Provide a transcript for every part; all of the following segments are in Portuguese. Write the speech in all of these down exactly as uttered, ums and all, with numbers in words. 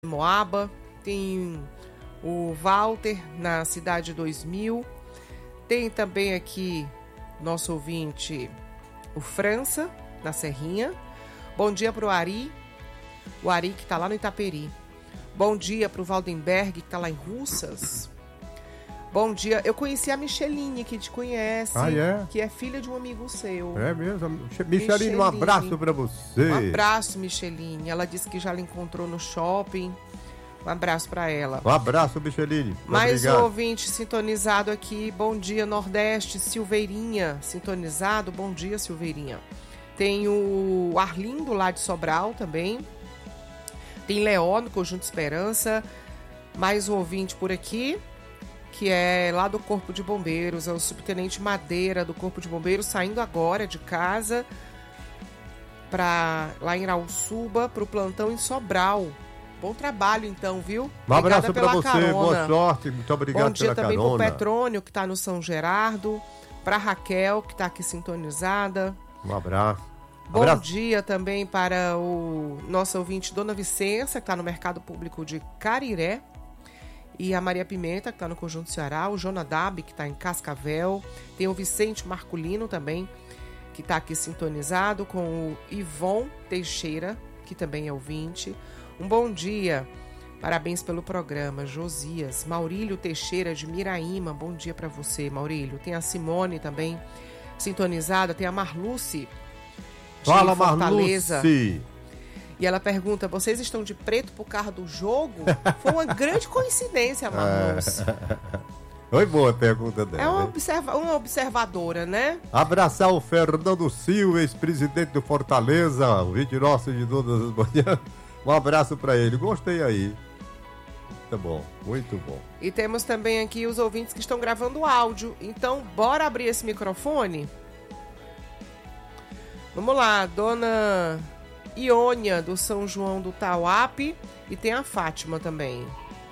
Moaba, tem o Walter na Cidade dois mil, tem também aqui nosso ouvinte, o França, na Serrinha. Bom dia para o Ari, o Ari que está lá no Itaperi. Bom dia para o Valdenberg, que está lá em Russas. Bom dia, eu conheci a Micheline, que te conhece, ah, é? que é filha de um amigo seu. É mesmo? Micheline, Micheline. Um abraço para você. Um abraço, Micheline. Ela disse que já lhe encontrou no shopping. Um abraço para ela. Um abraço, Micheline. Mais um ouvinte sintonizado aqui. Bom dia, Nordeste. Silveirinha, sintonizado. Bom dia, Silveirinha. Tem o Arlindo, lá de Sobral, também. Tem Leó, no Conjunto Esperança. Mais um ouvinte por aqui, que é lá do Corpo de Bombeiros. É o subtenente Madeira, do Corpo de Bombeiros, saindo agora de casa para lá em Iraúçuba, para o plantão em Sobral. Bom trabalho, então, viu? Um abraço para você, carona. Boa sorte, muito obrigado Bom dia pela também carona. Para o Petrônio, que está no São Gerardo, para Raquel, que está aqui sintonizada. Um abraço. Bom abraço. dia também para o nosso ouvinte Dona Vicença, que está no Mercado Público de Cariré, e a Maria Pimenta, que está no Conjunto Ceará, o Jonadab, que está em Cascavel, tem o Vicente Marculino também, que está aqui sintonizado, com o Ivon Teixeira, que também é ouvinte. Um bom dia, parabéns pelo programa, Josias. Maurílio Teixeira de Miraíma, bom dia para você, Maurílio. Tem a Simone também sintonizada, tem a Marluce de Fala, Fortaleza. Marluce. E ela pergunta, vocês estão de preto por causa do jogo? Foi uma grande coincidência, Marluce. Foi boa a pergunta dela. É uma, observa- uma observadora, né? Abraçar o Fernando Silva, ex-presidente do Fortaleza, o vídeo nosso de todas as manhãs. Um abraço para ele, gostei aí. Tá bom, muito bom. E temos também aqui os ouvintes que estão gravando áudio. Então, bora abrir esse microfone? Vamos lá, dona Iônia, do São João do Tauape. E tem a Fátima também.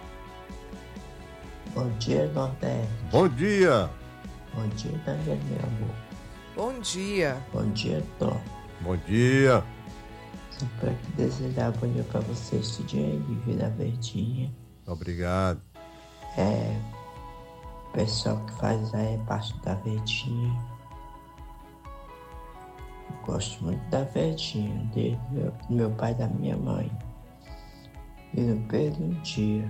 Bom dia, Nordeste. Bom dia. Bom dia, Daniel, meu amor. Bom dia. Bom dia, Tom. Bom dia. Só para que desejar bom dia para você, esse dia aí de Vila Verdinha. Obrigado. É, o pessoal que faz aí parte da Verdinha. Eu gosto muito da Verdinha, desde meu, meu pai e da minha mãe. E não perdo um dia.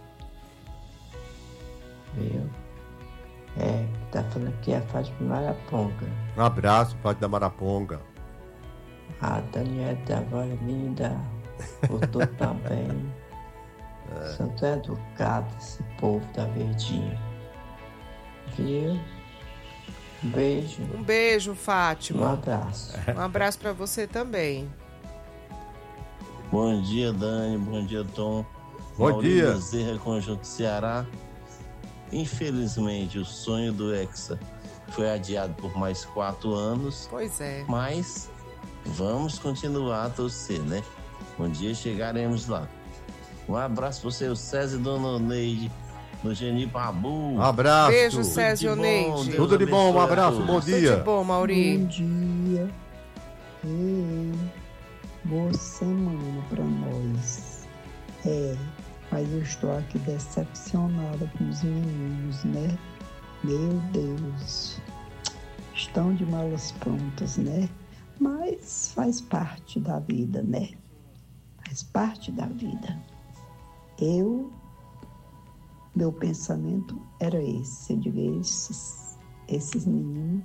Viu? É, tá falando aqui a Fátima Maraponga. Um abraço, Fátima da Maraponga. A Daniela da voz linda, voltou também. É. Santo educado esse povo da Verdinha. Viu? Um beijo. Um beijo, Fátima. Um abraço. Um abraço pra você também. Bom dia, Dani. Bom dia, Tom. Bom Maurício dia. Bezerra, Conjunto Ceará. Infelizmente, o sonho do Hexa foi adiado por mais quatro anos. Pois é. Mas vamos continuar a torcer, né? Um dia chegaremos lá. Um abraço para você, o César e Dona Neide, no Genipabu. Um abraço. Beijo, César e Neide. Tudo de bom, um abraço, bom dia. Tudo de bom, Mauri. Bom dia. Ei, boa semana para nós. É, mas eu estou aqui decepcionada com os meninos, né? Meu Deus. Estão de malas prontas, né? Mas faz parte da vida, né? Faz parte da vida. Eu, meu pensamento era esse. Eu digo, esses, esses meninos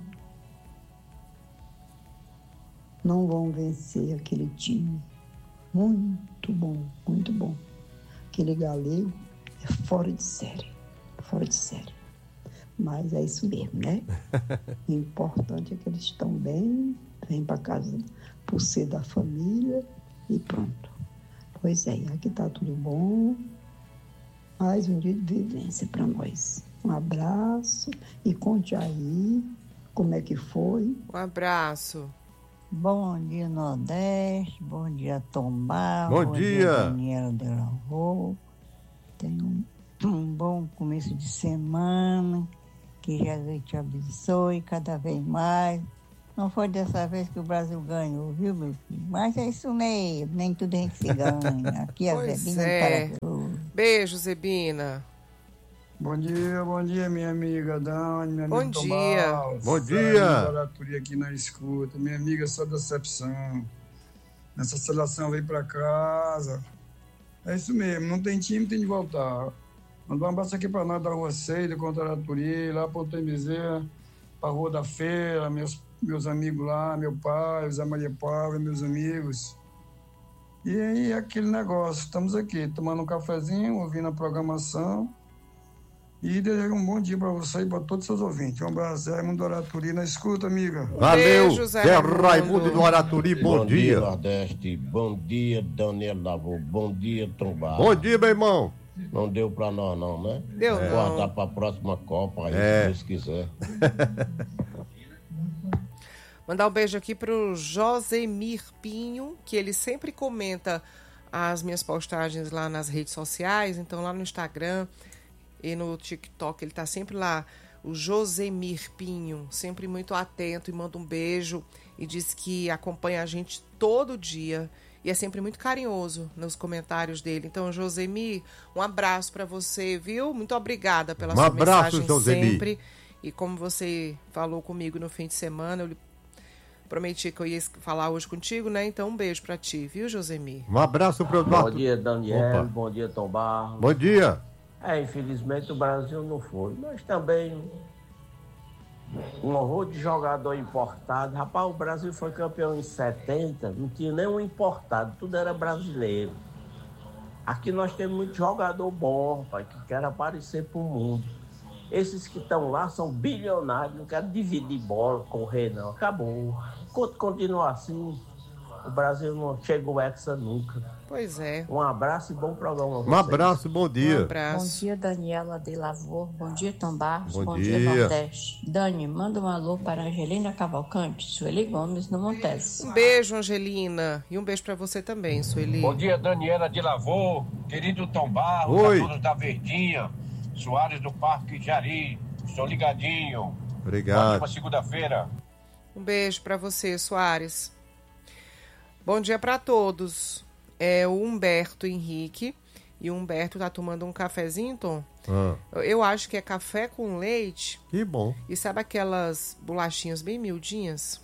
não vão vencer aquele time. Muito bom, muito bom. Aquele galego é fora de série. Fora de série. Mas é isso mesmo, né? O importante é que eles estão bem, vêm para casa por ser da família e pronto. Pois é, aqui tá tudo bom. Mais um dia de vivência para nós. Um abraço e conte aí como é que foi. Um abraço. Bom dia, Nordeste. Bom dia, Tomar. Bom, bom dia. dia, Daniela de Lavô. Tenha um, um bom começo de semana. Que Jesus te abençoe cada vez mais. Não foi dessa vez que o Brasil ganhou, viu, meu filho? Mas é isso mesmo, nem tudo a gente se ganha. Aqui a Pois Zebina é. para tudo. Beijo, Zebina. Bom dia, bom dia, minha amiga Dani, minha Bom amiga dia. Tomás. Bom dia. Oratoria aqui na escuta. Minha amiga, só decepção. Nessa seleção veio pra casa. É isso mesmo, não tem time, tem de voltar. Mandar um abraço aqui pra nós da Rua seis, da Contoratoria, lá pra Antônio Bezerra, pra Rua da Feira, meus, meus amigos lá, meu pai, Zé Maria Pávia, meus amigos. E aí, aquele negócio, estamos aqui, tomando um cafezinho, ouvindo a programação. E desejo um bom dia para você e para todos os seus ouvintes. Um abraço, Zé Raimundo Oraturi na escuta, amiga. Valeu, Beijo, Zé Zé Raimundo. Raimundo do Araturi, bom, Bom dia. dia, Nordeste. Bom dia, Daniel Lavô. Bom dia, Tombar. Bom dia, meu irmão. Não deu pra nós, não, né? Deu Vou não. Guardar pra próxima Copa aí, É. se Deus quiser. Mandar um beijo aqui pro Josemir Pinho, que ele sempre comenta as minhas postagens lá nas redes sociais, então lá no Instagram e no TikTok, ele tá sempre lá, o Josemir Pinho, sempre muito atento e manda um beijo e diz que acompanha a gente todo dia e é sempre muito carinhoso nos comentários dele. Então, Josemir, um abraço para você, viu? Muito obrigada pela Um sua abraço, mensagem Josemir. sempre. E como você falou comigo no fim de semana, eu lhe prometi que eu ia falar hoje contigo, né? Então, um beijo pra ti, viu, Josemir? Um abraço pro Bom Eduardo. dia, Daniel. Opa. Bom dia, Tom Barros. Bom dia. É, infelizmente o Brasil não foi. Mas também um horror de jogador importado. Rapaz, o Brasil foi campeão em setenta, não tinha nenhum importado, tudo era brasileiro. Aqui nós temos muito jogador bom, rapaz, que quer aparecer pro mundo. Esses que estão lá são bilionários, não querem dividir bola, correr não. Acabou. Enquanto continuar assim, o Brasil não chega ao Hexa nunca. Pois é. Um abraço e bom programa a Um vocês. abraço, bom Um dia. Bom abraço. dia, Daniela de Lavor. Bom dia, Tom Barros. Bom Bom, dia. dia, Nordeste. Dani, manda um alô para Angelina Cavalcante, Sueli Gomes, no Montes. Um beijo, Angelina. E um beijo pra você também, Sueli. Bom dia, Daniela de Lavô, querido Tom Barros, Oi. a todos da Verdinha, Soares do Parque Jari, estou ligadinho. Obrigado. Ótima segunda-feira. Um beijo pra você, Soares. Bom dia pra todos. É o Humberto Henrique. E o Humberto tá tomando um cafezinho, Tom? Ah, Eu- Eu acho que é café com leite. que bom. E sabe aquelas bolachinhas bem miudinhas?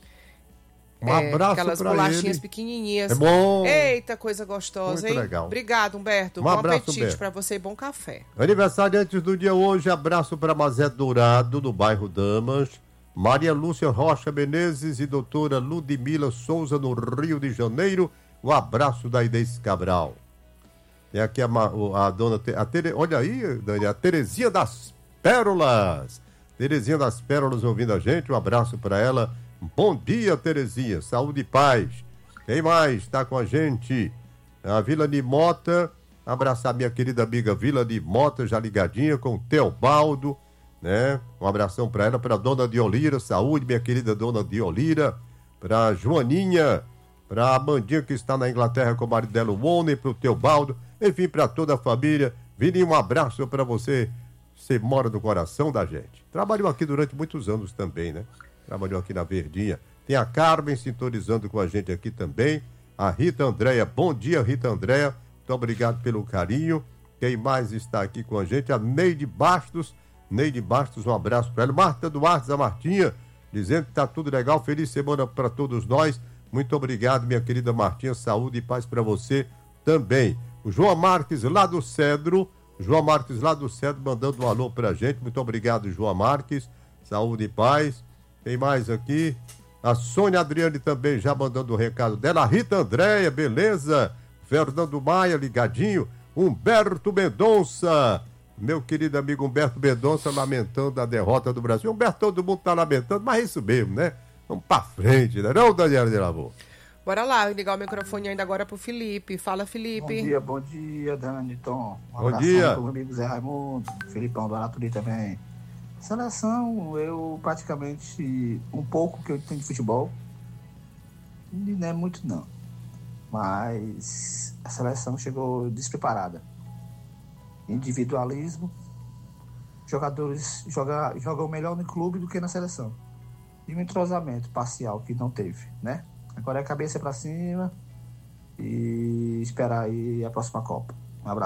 Um É, abraço aquelas pra bolachinhas ele. pequenininhas. É bom. Eita, coisa gostosa, Muito hein? legal. Obrigado, Humberto. Um bom abraço, apetite Humberto. pra você e bom café. Aniversariantes do dia hoje, abraço para Mazé Dourado, do bairro Damas, Maria Lúcia Rocha Menezes e doutora Ludmila Souza, no Rio de Janeiro. Um abraço da Inês Cabral. Tem aqui a, ma- o- a dona... Te- A Tere, olha aí, Dani, a Terezinha das Pérolas. Terezinha das Pérolas ouvindo a gente, um abraço para ela. Bom dia, Terezinha, saúde e paz. Quem mais está com a gente? A Vila de Mota, abraçar minha querida amiga Vila de Mota, já ligadinha com o Teobaldo, né? Um abração para ela, para a dona Diolira, saúde, minha querida dona Diolira, para a Joaninha, para a Amandinha que está na Inglaterra com o marido dela, o Wone, para o Teobaldo, enfim, para toda a família. Vininho, um abraço para você, você mora no coração da gente. Trabalhou aqui durante muitos anos também, né? Trabalhou aqui na Verdinha. Tem a Carmen sintonizando com a gente aqui também. A Rita Andréia. Bom dia, Rita Andréia. Muito obrigado pelo carinho. Quem mais está aqui com a gente? A Neide Bastos. Neide Bastos, um abraço para ela. Marta Duarte, a Martinha, dizendo que está tudo legal. Feliz semana para todos nós. Muito obrigado, minha querida Martinha. Saúde e paz para você também. O João Marques, lá do Cedro. João Marques, lá do Cedro, mandando um alô para a gente. Muito obrigado, João Marques. Saúde e paz. Tem mais aqui. A Sônia Adriane também já mandando o recado dela. A Rita Andréia, beleza? Fernando Maia, ligadinho. Humberto Mendonça. Meu querido amigo Humberto Mendonça lamentando a derrota do Brasil. Humberto, todo mundo tá lamentando, mas é isso mesmo, né? Vamos pra frente, né? Não, Daniela de Lavô? Bora lá, eu ligar o microfone ainda agora pro Felipe. Fala, Felipe. Bom dia, bom dia, Dani, Tom. Um Bom abração dia. pro meu amigo Zé Raimundo, Felipão do Araturi também. Seleção, eu praticamente, um pouco que eu tenho de futebol, não é muito não, mas a seleção chegou despreparada. Individualismo, jogadores joga, jogam melhor no clube do que na seleção. e um entrosamento parcial que não teve, né? Agora é cabeça para cima e esperar aí a próxima Copa.